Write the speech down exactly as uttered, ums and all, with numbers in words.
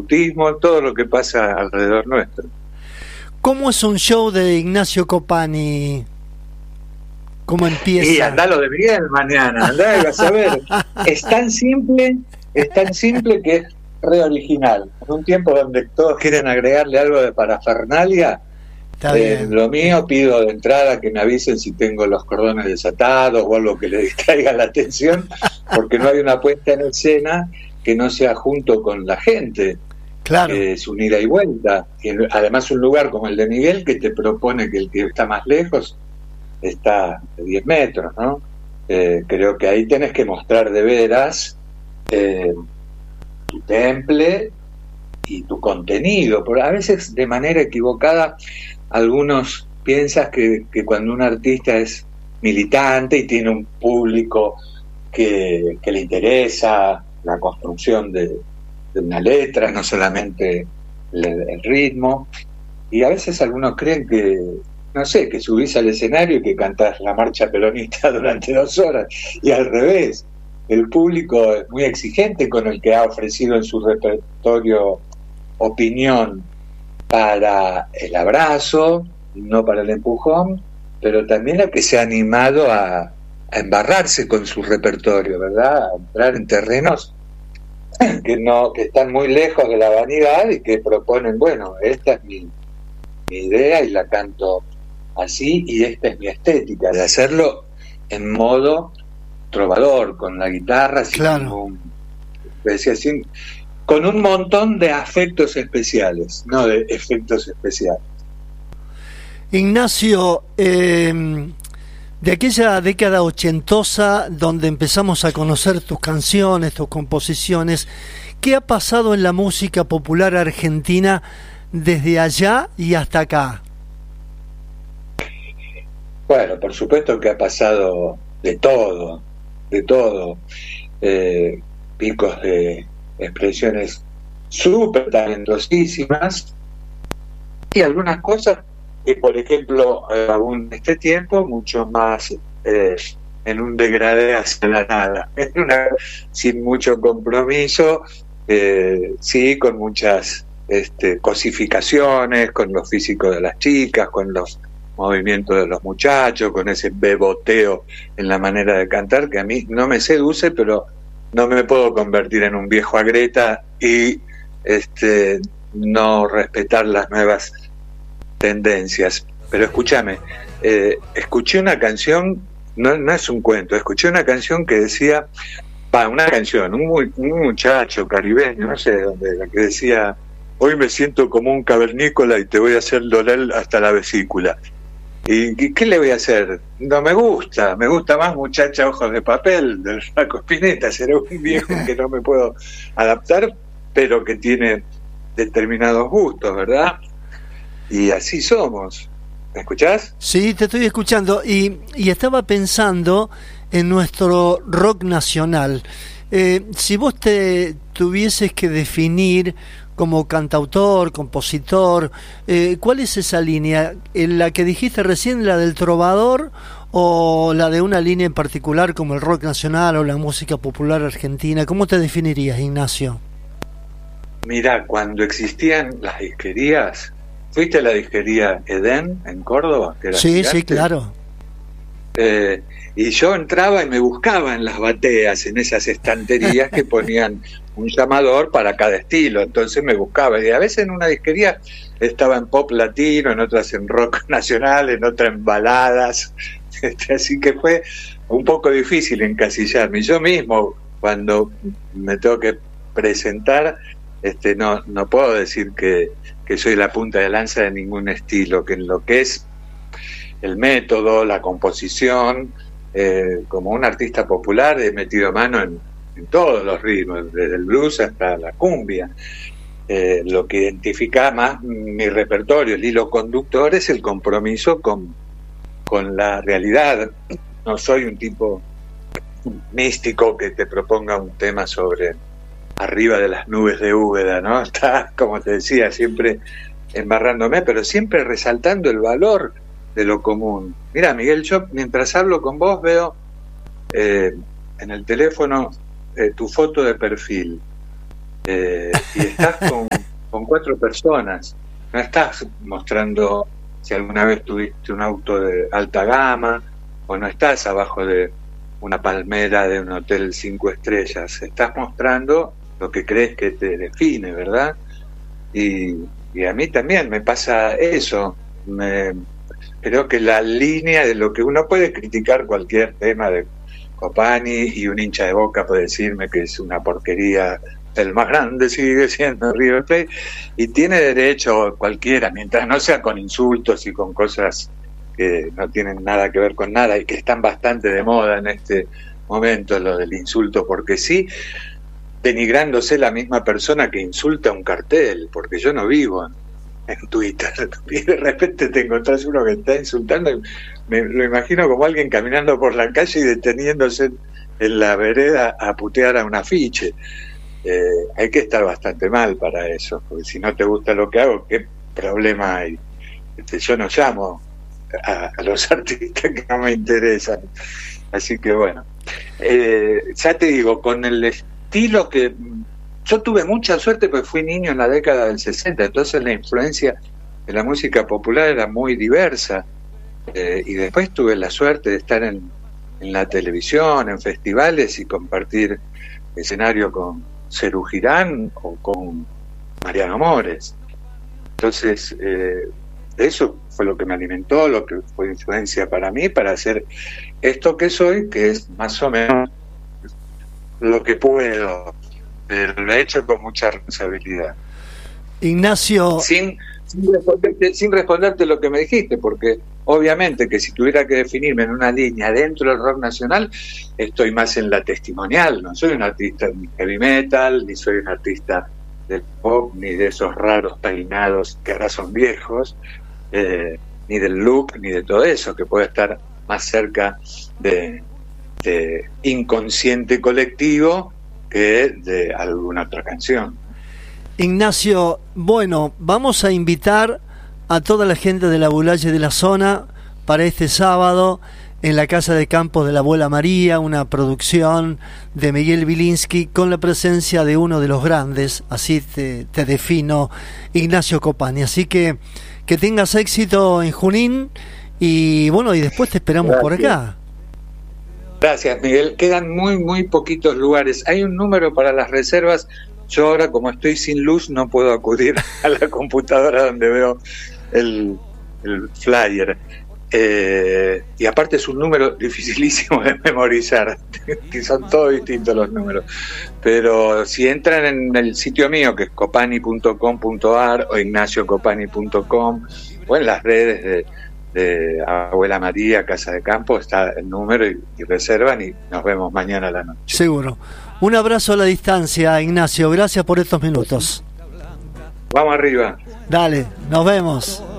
bautismo, todo lo que pasa alrededor nuestro. ¿Cómo es un show de Ignacio Copani? ¿Cómo empieza? Y andá lo de Miguel mañana, andá y vas a ver. Es tan simple, es tan simple que es re original. En un tiempo donde todos quieren agregarle algo de parafernalia, eh, lo mío pido de entrada que me avisen si tengo los cordones desatados o algo que le distraiga la atención, porque no hay una puesta en escena que no sea junto con la gente. Claro. Eh, es un ida y vuelta. Y además un lugar como el de Miguel que te propone que el que está más lejos está a diez metros, ¿no? Eh, creo que ahí tenés que mostrar de veras eh, tu temple y tu contenido, porque a veces de manera equivocada algunos piensan que, que cuando un artista es militante y tiene un público que, que le interesa la construcción de, de una letra, no solamente el, el ritmo, y a veces algunos creen que, no sé, que subís al escenario y que cantás la marcha peronista durante dos horas, y al revés. El público es muy exigente con el que ha ofrecido en su repertorio opinión para el abrazo, no para el empujón, pero también a que se ha animado a, a embarrarse con su repertorio, ¿verdad? A entrar en terrenos que no que están muy lejos de la vanidad y que proponen, bueno, esta es mi, mi idea y la canto así, y esta es mi estética, de hacerlo en modo trovador, con la guitarra, claro. Sin un, decía, sin, con un montón de afectos especiales, no de efectos especiales. Ignacio, eh, de aquella década ochentosa donde empezamos a conocer tus canciones, tus composiciones, ¿qué ha pasado en la música popular argentina desde allá y hasta acá? Bueno, por supuesto que ha pasado de todo, de todo, eh, picos de expresiones súper talentosísimas y algunas cosas que, por ejemplo, eh, aún en este tiempo, mucho más eh, en un degradé hacia la nada, en una, sin mucho compromiso, eh, sí, con muchas este, cosificaciones, con lo físico de las chicas, con los movimientos de los muchachos, con ese beboteo en la manera de cantar, que a mí no me seduce, pero no me puedo convertir en un viejo agreta y este no respetar las nuevas tendencias. Pero escúchame, eh, escuché una canción, no, no es un cuento, escuché una canción que decía, va, una canción, un, un muchacho caribeño, no sé de dónde era, que decía, hoy me siento como un cavernícola y te voy a hacer doler hasta la vesícula. ¿Y qué le voy a hacer? No me gusta, me gusta más Muchacha Ojos de Papel, del Flaco Spinetta. Será un viejo que no me puedo adaptar, pero que tiene determinados gustos, ¿verdad? Y así somos. ¿Me escuchás? Sí, te estoy escuchando. Y, y estaba pensando en nuestro rock nacional. Eh, si vos te tuvieses que definir como cantautor, compositor, eh, ¿cuál es esa línea? ¿La que dijiste recién, la del trovador, o la de una línea en particular como el rock nacional o la música popular argentina? ¿Cómo te definirías, Ignacio? Mirá, cuando existían las disquerías, ¿fuiste a la disquería Edén en Córdoba? Que era sí, gigante? sí, claro. Eh, y yo entraba y me buscaba en las bateas, en esas estanterías que ponían un llamador para cada estilo, entonces me buscaba, y a veces en una disquería estaba en pop latino, en otras en rock nacional, en otras en baladas, así que fue un poco difícil encasillarme. Yo mismo, cuando me tengo que presentar, este no no puedo decir que, que soy la punta de lanza de ningún estilo, que en lo que es el método, la composición, eh, como un artista popular he metido mano en, en todos los ritmos, desde el blues hasta la cumbia. Eh, lo que identifica más mi repertorio, el hilo conductor, es el compromiso con, con la realidad. No soy un tipo místico que te proponga un tema sobre arriba de las nubes de Úbeda, ¿no? Está, como te decía, siempre embarrándome, pero siempre resaltando el valor de lo común. Mira, Miguel, yo mientras hablo con vos veo eh, en el teléfono eh, tu foto de perfil eh, y estás con cuatro personas. No estás mostrando si alguna vez tuviste un auto de alta gama, o no estás abajo de una palmera de un hotel cinco estrellas. Estás mostrando lo que crees que te define, ¿verdad? Y, y a mí también me pasa eso. Me, creo que la línea de lo que uno puede criticar cualquier tema de Copani, y un hincha de Boca puede decirme que es una porquería, el más grande sigue siendo River Plate, y tiene derecho cualquiera, mientras no sea con insultos y con cosas que no tienen nada que ver con nada y que están bastante de moda en este momento, lo del insulto porque sí, denigrándose la misma persona que insulta un cartel, porque yo no vivo en, en Twitter, y de repente te encontrás uno que está insultando, y me lo imagino como alguien caminando por la calle y deteniéndose en la vereda a putear a un afiche. Eh, hay que estar bastante mal para eso, porque si no te gusta lo que hago, ¿qué problema hay? Este, yo no llamo a, a los artistas que no me interesan, así que bueno, eh, ya te digo, con el estilo que yo tuve mucha suerte, porque fui niño en la década del sesenta, entonces la influencia de la música popular era muy diversa, eh, y después tuve la suerte de estar en, en la televisión, en festivales, y compartir escenario con Serú Girán o con Mariano Mores. Entonces, eh, eso fue lo que me alimentó, lo que fue influencia para mí, para hacer esto que soy, que es más o menos lo que puedo, pero lo he hecho con mucha responsabilidad. Ignacio... Sin, sin, responderte, sin responderte lo que me dijiste, porque obviamente que si tuviera que definirme en una línea dentro del rock nacional, estoy más en la testimonial, no soy un artista de heavy metal, ni soy un artista del pop, ni de esos raros peinados que ahora son viejos, eh, ni del look, ni de todo eso, que puede estar más cerca de, de inconsciente colectivo que de alguna otra canción. Ignacio, bueno, vamos a invitar a toda la gente de la Bulaye de la zona para este sábado en la Casa de Campos de la Abuela María, una producción de Miguel Bilinsky con la presencia de uno de los grandes, así te, te defino, Ignacio Copani. Así que que tengas éxito en Junín y bueno, y después te esperamos Gracias. Por acá. Gracias, Miguel. Quedan muy, muy poquitos lugares. Hay un número para las reservas. Yo ahora, como estoy sin luz, no puedo acudir a la computadora donde veo el, el flyer. Eh, y aparte es un número dificilísimo de memorizar, que son todos distintos los números. Pero si entran en el sitio mío, que es copani punto com punto ar o ignacio copani punto com, o en las redes de, de Abuela María, Casa de Campo, está el número y, y reservan, y nos vemos mañana a la noche. Seguro. Un abrazo a la distancia, Ignacio. Gracias por estos minutos. Vamos arriba. Dale, nos vemos.